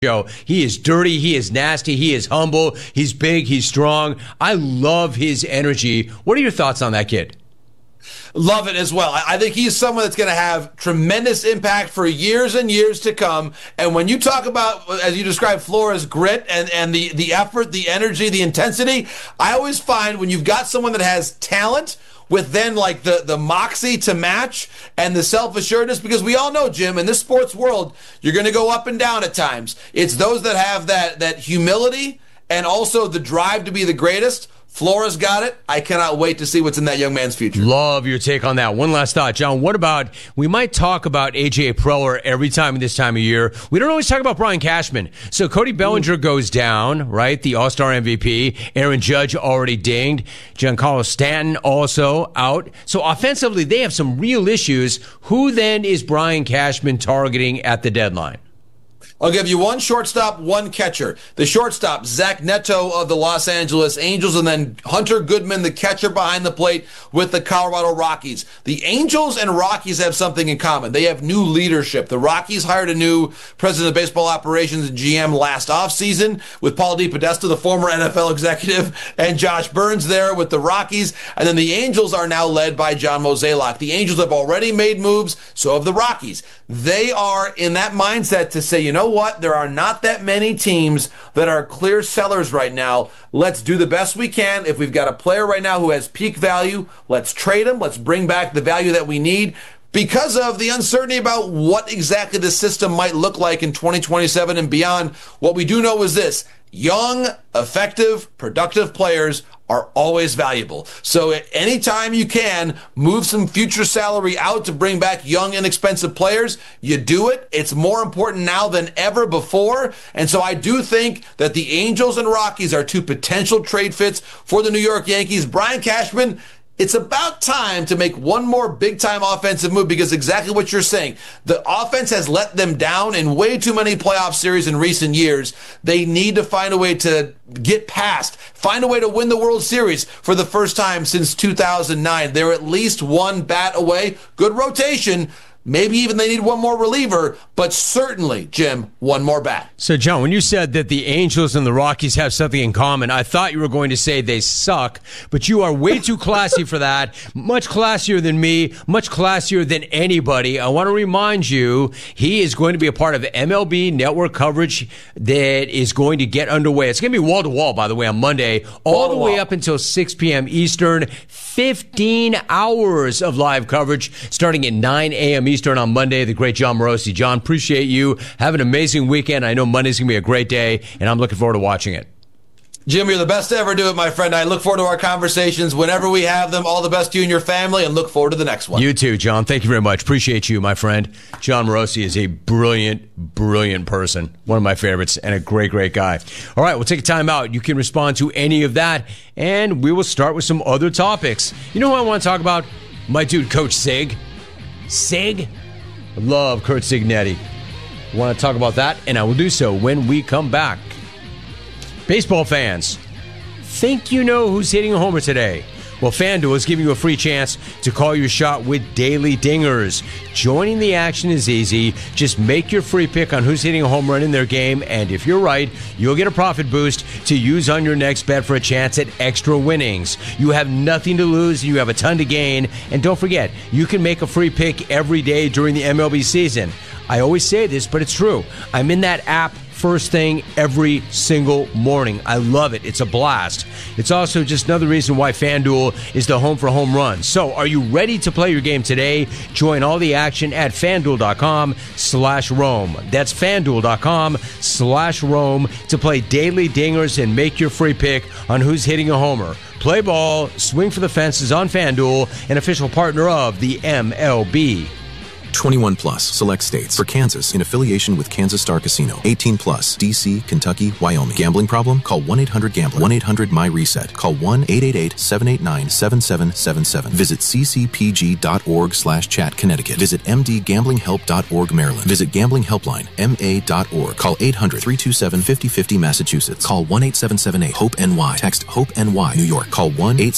show. He is dirty. He is nasty. He is humble. He's big. He's strong. I love his energy. What are your thoughts on that kid? Love it as well. I think he's someone that's going to have tremendous impact for years and years to come. And when you talk about, as you described, Flores' grit and the effort, the energy, the intensity, I always find when you've got someone that has talent with then like the moxie to match and the self-assuredness, because we all know, Jim, in this sports world, you're going to go up and down at times. It's those that have that humility and also the drive to be the greatest. Flores got it. I cannot wait to see what's in that young man's future. Love your take on that. One last thought, John. What about, we might talk about A.J. Preller every time this time of year. We don't always talk about Brian Cashman. So Cody Bellinger goes down, right? The All-Star MVP. Aaron Judge already dinged. Giancarlo Stanton also out. So offensively, they have some real issues. Who then is Brian Cashman targeting at the deadline? I'll give you one shortstop, one catcher. The shortstop, Zach Neto of the Los Angeles Angels, and then Hunter Goodman, the catcher behind the plate with the Colorado Rockies. The Angels and Rockies have something in common. They have new leadership. The Rockies hired a new president of baseball operations and GM last offseason with Paul DePodesta, the former NFL executive, and Josh Burns there with the Rockies. And then the Angels are now led by John Mozeliak. The Angels have already made moves, so have the Rockies. They are in that mindset to say, you know what? There are not that many teams that are clear sellers right now. Let's do the best we can. If we've got a player right now who has peak value, let's trade him. Let's bring back the value that we need. Because of the uncertainty about what exactly the system might look like in 2027 and beyond, what we do know is this: young, effective, productive players are always valuable. So at any time you can move some future salary out to bring back young, inexpensive players, you do it. It's more important now than ever before. And so I do think that the Angels and Rockies are two potential trade fits for the New York Yankees. Brian Cashman, it's about time to make one more big-time offensive move, because exactly what you're saying, the offense has let them down in way too many playoff series in recent years. They need to find a way to get past, find a way to win the World Series for the first time since 2009. They're at least one bat away. Good rotation. Maybe even they need one more reliever, but certainly, Jim, one more bat. So, John, when you said that the Angels and the Rockies have something in common, I thought you were going to say they suck, but you are way too classy for that. Much classier than me, much classier than anybody. I want to remind you, he is going to be a part of MLB Network coverage that is going to get underway. It's going to be wall-to-wall, by the way, on Monday, all the way up until 6 p.m. Eastern. 15 hours of live coverage starting at 9 a.m. Eastern on Monday. The great John Morosi. John, appreciate you. Have an amazing weekend. I know Monday's going to be a great day, and I'm looking forward to watching it. Jim, you're the best to ever do it, my friend. I look forward to our conversations whenever we have them. All the best to you and your family, and look forward to the next one. You too, John. Thank you very much. Appreciate you, my friend. John Morosi is a brilliant, brilliant person. One of my favorites, and a great, great guy. All right, we'll take a time out. You can respond to any of that, and we will start with some other topics. You know who I want to talk about? My dude, Coach Sig. Sig? I love Curt Cignetti. I want to talk about that, and I will do so when we come back. Baseball fans, think you know who's hitting a homer today? Well, FanDuel is giving you a free chance to call your shot with Daily Dingers. Joining the action is easy. Just make your free pick on who's hitting a home run in their game, and if you're right, you'll get a profit boost to use on your next bet for a chance at extra winnings. You have nothing to lose, and you have a ton to gain. And don't forget, you can make a free pick every day during the MLB season. I always say this, but it's true. I'm in that app first thing every single morning. I love it. It's a blast. It's also just another reason why FanDuel is the home for home runs. So are you ready to play your game today? Join all the action at FanDuel.com/Rome. That's FanDuel.com/Rome to play Daily Dingers and make your free pick on who's hitting a homer. Play ball, swing for the fences on FanDuel, an official partner of the MLB. 21 plus, select states. For Kansas, in affiliation with Kansas Star Casino. 18 plus, D.C., Kentucky, Wyoming. Gambling problem? Call 1-800-GAMBLER. 1-800-MY-RESET. Call 1-888-789-7777. Visit ccpg.org/chat, Connecticut. Visit mdgamblinghelp.org, Maryland. Visit Gambling Helpline, ma.org. Call 800-327-5050, Massachusetts. Call 1-8778-HOPE-NY. Text HOPE-NY, New York. Call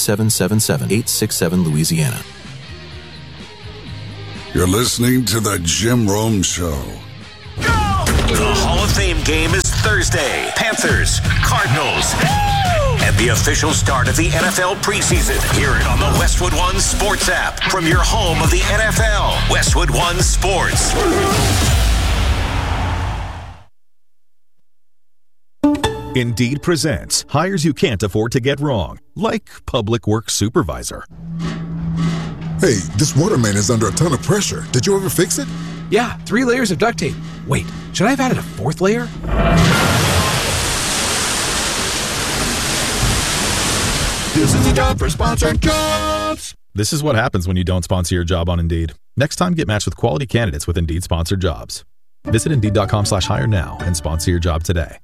1-8777-867, Louisiana. You're listening to The Jim Rome Show. Go! The Hall of Fame game is Thursday. Panthers, Cardinals. And the official start of the NFL preseason. Hear it on the Westwood One Sports app from your home of the NFL. Westwood One Sports. Indeed presents hires you can't afford to get wrong, like public works supervisor. Hey, this water main is under a ton of pressure. Did you ever fix it? Yeah, 3 layers of duct tape. Wait, should I have added a 4th layer? This is a job for Sponsored Jobs. This is what happens when you don't sponsor your job on Indeed. Next time, get matched with quality candidates with Indeed sponsored jobs. Visit Indeed.com/hire now and sponsor your job today.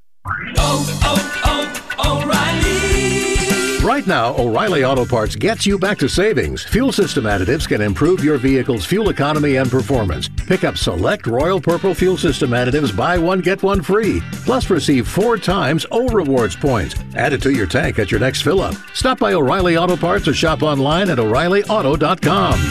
O'Reilly. Right now, O'Reilly Auto Parts gets you back to savings. Fuel system additives can improve your vehicle's fuel economy and performance. Pick up select Royal Purple fuel system additives, buy one, get one free. Plus receive 4 times O Rewards points. Add it to your tank at your next fill-up. Stop by O'Reilly Auto Parts or shop online at O'ReillyAuto.com.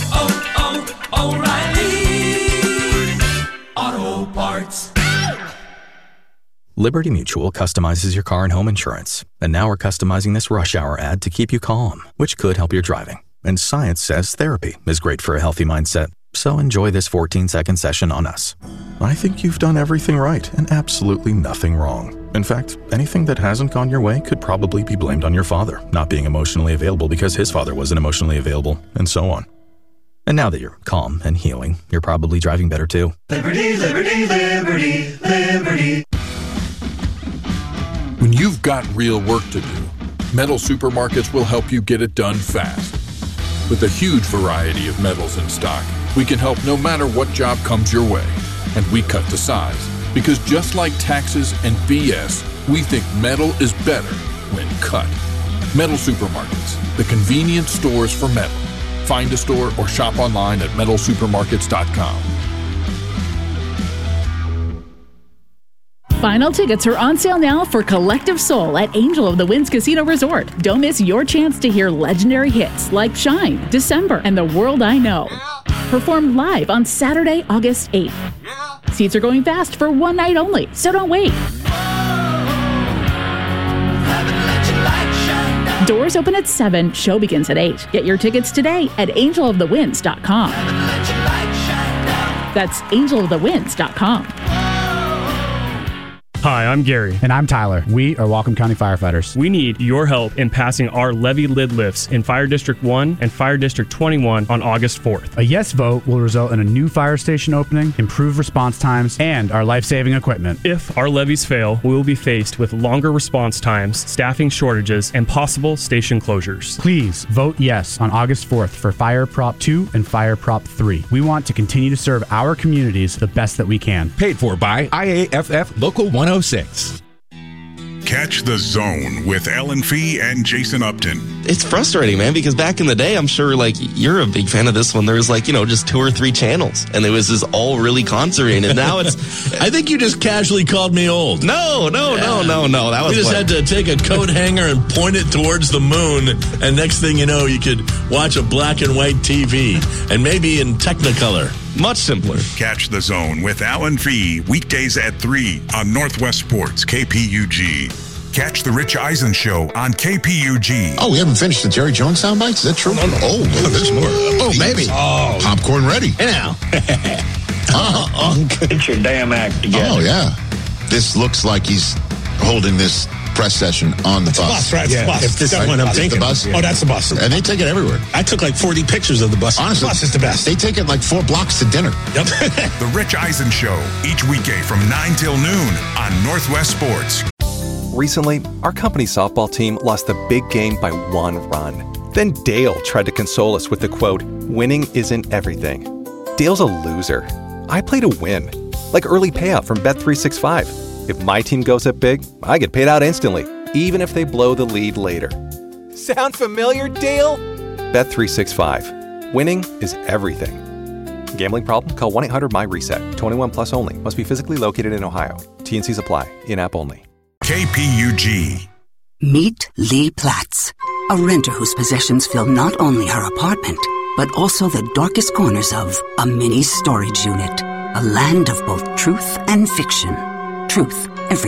O'Reilly Auto Parts. Liberty Mutual customizes your car and home insurance. And now we're customizing this rush hour ad to keep you calm, which could help your driving. And science says therapy is great for a healthy mindset. So enjoy this 14-second session on us. I think you've done everything right and absolutely nothing wrong. In fact, anything that hasn't gone your way could probably be blamed on your father not being emotionally available because his father wasn't emotionally available, and so on. And now that you're calm and healing, you're probably driving better too. Liberty, liberty, liberty, liberty. When you've got real work to do, Metal Supermarkets will help you get it done fast. With a huge variety of metals in stock, we can help no matter what job comes your way. And we cut to size, because just like taxes and BS, we think metal is better when cut. Metal Supermarkets, the convenience stores for metal. Find a store or shop online at metalsupermarkets.com. Final tickets are on sale now for Collective Soul at Angel of the Winds Casino Resort. Don't miss your chance to hear legendary hits like Shine, December, and The World I Know. Performed live on Saturday, August 8th. Seats are going fast for one night only, so don't wait. Doors open at 7, show begins at 8. Get your tickets today at angelofthewinds.com. That's angelofthewinds.com. Hi, I'm Gary. And I'm Tyler. We are Whatcom County firefighters. We need your help in passing our levee lid lifts in Fire District 1 and Fire District 21 on August 4th. A yes vote will result in a new fire station opening, improved response times, and our life-saving equipment. If our levees fail, we will be faced with longer response times, staffing shortages, and possible station closures. Please vote yes on August 4th for Fire Prop 2 and Fire Prop 3. We want to continue to serve our communities the best that we can. Paid for by IAFF Local 106. Catch the Zone with Ellen Fee and Jason Upton. It's frustrating, man, because back in the day, I'm sure, you're a big fan of this one. There was, just 2 or 3 channels, and it was just all really concentrated. And now it's... I think you just casually called me old. No. That was you just had to take a coat hanger and point it towards the moon, and next thing you know, you could watch a black and white TV, and maybe in Technicolor. Much simpler. Catch the Zone with Alan Fee weekdays at 3 on Northwest Sports KPUG. Catch the Rich Eisen Show on KPUG. Oh, we haven't finished the Jerry Jones soundbites? Is that true? Oh, there's more. Oh, maybe. Oh, popcorn ready. Hey now. Get your damn act together. Oh, yeah. This looks like he's holding this press session on the bus. Right? Yeah. If this is what I'm thinking. The bus? Oh, that's the bus. And they take it everywhere. I took 40 pictures of the bus. Honestly, the bus is the best. They take it 4 blocks to dinner. Yep. The Rich Eisen Show, each weekday from 9 till noon on Northwest Sports. Recently, our company's softball team lost the big game by 1 run. Then Dale tried to console us with the quote, "Winning isn't everything." Dale's a loser. I play to win. Like early payout from Bet365. If my team goes up big, I get paid out instantly, even if they blow the lead later. Sound familiar, Dale? Bet365. Winning is everything. Gambling problem? Call 1-800-MY-RESET. 21 plus only. Must be physically located in Ohio. T&Cs apply. In-app only. KPUG. Meet Lee Platts, a renter whose possessions fill not only her apartment, but also the darkest corners of a mini storage unit. a land of both truth and fiction. Truth